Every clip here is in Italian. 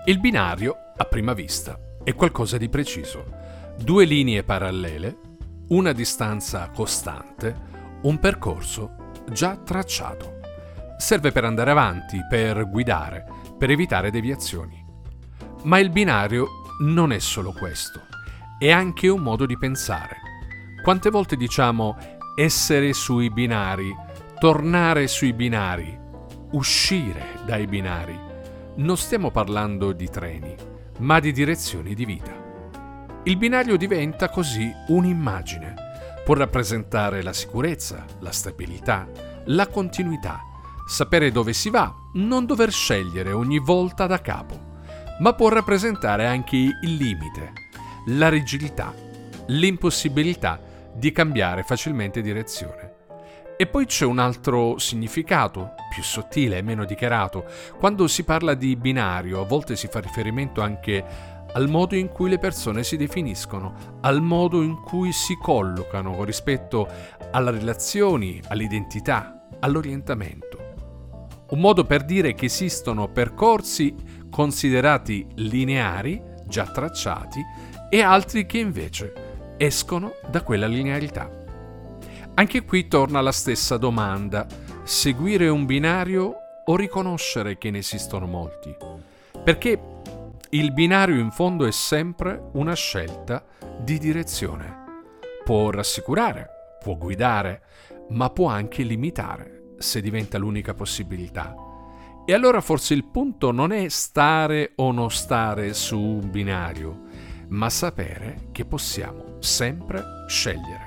Il binario, a prima vista, è qualcosa di preciso. Due linee parallele, una distanza costante, un percorso già tracciato. Serve per andare avanti, per guidare, per evitare deviazioni. Ma il binario non è solo questo, è anche un modo di pensare. Quante volte diciamo essere sui binari, tornare sui binari, uscire dai binari? Non stiamo parlando di treni, ma di direzioni di vita. Il binario diventa così un'immagine. Può rappresentare la sicurezza, la stabilità, la continuità, sapere dove si va, non dover scegliere ogni volta da capo, ma può rappresentare anche il limite, la rigidità, l'impossibilità di cambiare facilmente direzione. E poi c'è un altro significato, più sottile e meno dichiarato. Quando si parla di binario, a volte si fa riferimento anche al modo in cui le persone si definiscono, al modo in cui si collocano rispetto alle relazioni, all'identità, all'orientamento. Un modo per dire che esistono percorsi considerati lineari, già tracciati, e altri che invece escono da quella linearità. Anche qui torna la stessa domanda: seguire un binario o riconoscere che ne esistono molti? Perché il binario in fondo è sempre una scelta di direzione. Può rassicurare, può guidare, ma può anche limitare se diventa l'unica possibilità. E allora forse il punto non è stare o non stare su un binario, ma sapere che possiamo sempre scegliere.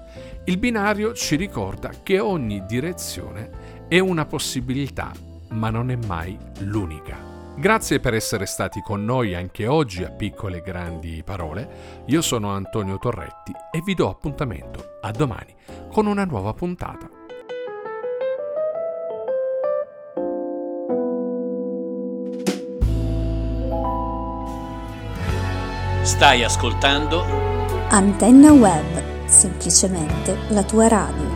Il binario ci ricorda che ogni direzione è una possibilità, ma non è mai l'unica. Grazie per essere stati con noi anche oggi a Piccole e Grandi Parole. Io sono Antonio Torretti e vi do appuntamento a domani con una nuova puntata. Stai ascoltando Antenna Web, semplicemente la tua radio.